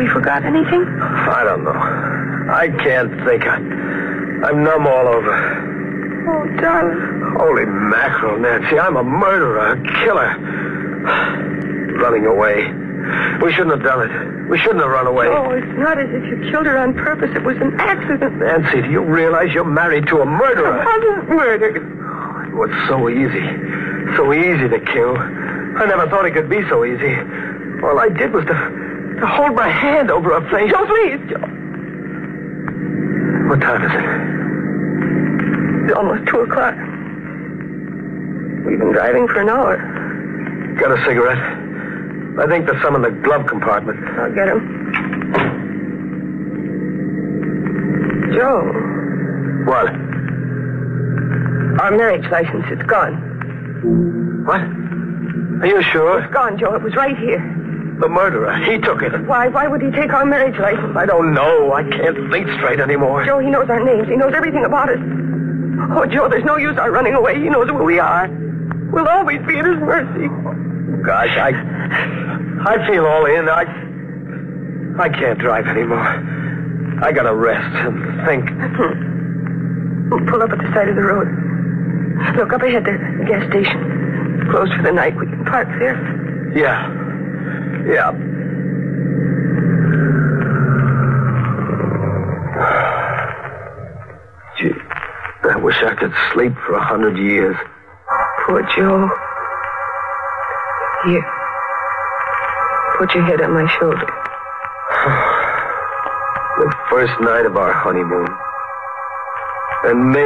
he forgot anything? I don't know. I can't think. I'm numb all over. Oh, darling. Holy mackerel, Nancy. I'm a murderer, a killer. Running away. We shouldn't have done it. We shouldn't have run away. Oh, it's not as if you killed her on purpose. It was an accident. Nancy, do you realize you're married to a murderer? I wasn't murdered. It was so easy. So easy to kill. I never thought it could be so easy. All I did was to hold my hand over her face. Joe, please, Joe. What time is it? It's almost 2 o'clock. We've been driving for an hour. Got a cigarette? I think there's some in the glove compartment. I'll get him. Joe. What? Our marriage license, it's gone. What? Are you sure? It's gone, Joe. It was right here. The murderer, he took it. Why would he take our marriage license? I don't know. I can't think straight anymore. Joe, he knows our names. He knows everything about us. Oh, Joe, there's no use our running away. He knows who we are. We'll always be at his mercy. Gosh, I feel all in. I can't drive anymore. I gotta rest and think. We'll pull up at the side of the road. Look, up ahead, there's the gas station. It's closed for the night. We can park there. Yeah. Gee, I wish I could sleep for 100 years. Poor Joe. Here. Put your head on my shoulder. The first night of our honeymoon. And maybe